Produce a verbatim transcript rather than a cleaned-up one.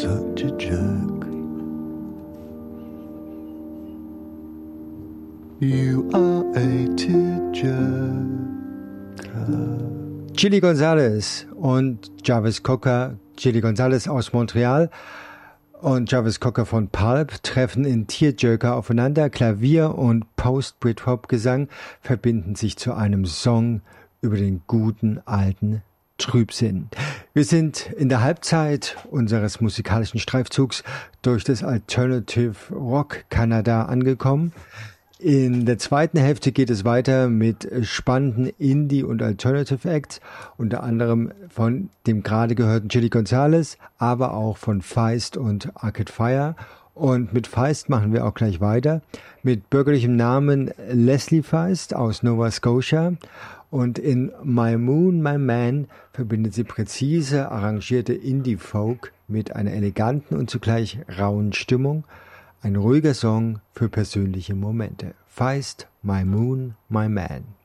such a jerk. You are a tearjerker. Chili Gonzalez und Jarvis Cocker. Chili Gonzalez aus Montreal und Jarvis Cocker von Pulp treffen in Tearjerker aufeinander. Klavier und Post-Brit-Hop-Gesang verbinden sich zu einem Song über den guten alten Trübsinn. Wir sind in der Halbzeit unseres musikalischen Streifzugs durch das Alternative Rock Kanada angekommen. In der zweiten Hälfte geht es weiter mit spannenden Indie- und Alternative Acts, unter anderem von dem gerade gehörten Chili Gonzalez, aber auch von Feist und Arcade Fire. Und mit Feist machen wir auch gleich weiter, mit bürgerlichem Namen Leslie Feist aus Nova Scotia. Und in My Moon, My Man verbindet sie präzise arrangierte Indie-Folk mit einer eleganten und zugleich rauen Stimmung. Ein ruhiger Song für persönliche Momente. Feist, My Moon, My Man.